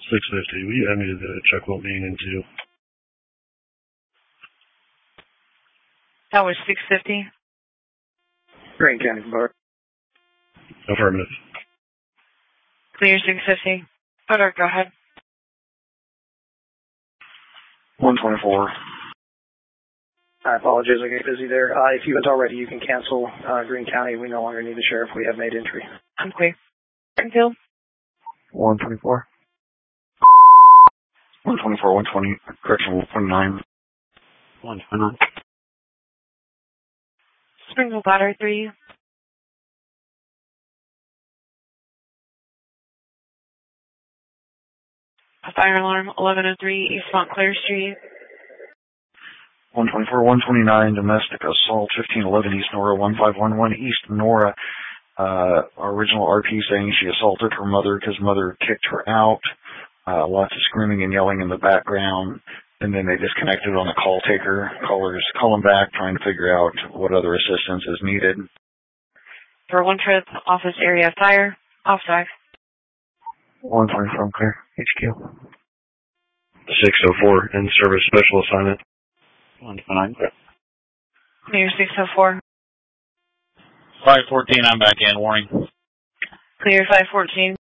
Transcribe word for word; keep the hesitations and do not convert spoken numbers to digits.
six fifty. Will you add me to the check what being in two? That was six fifty. Green County Bar. Affirmative. Clear six fifty. Photo, go ahead. one twenty-four. I apologize, I get busy there. Uh, if you haven't already, you can cancel uh, Green County. We no longer need the sheriff. We have made entry. I'm clear. Springfield. one twenty-four. one twenty-four, one twenty. Correction, one twenty-nine. one twenty-nine. Springfield Ladder three. A fire alarm, eleven oh three East Montclair Street. one twenty-four, one twenty-nine, domestic assault, fifteen eleven East Nora, one five one one East Nora. Uh, our original R P saying she assaulted her mother because mother kicked her out. Uh, lots of screaming and yelling in the background. And then they disconnected on the call taker. Callers calling back, trying to figure out what other assistance is needed. For one trip, office area fire, off dive. one twenty-four, clear. H Q. six oh four, in service special assignment. one twenty-nine. Clear six oh four. five fourteen, I'm back in. Warning. Clear five fourteen.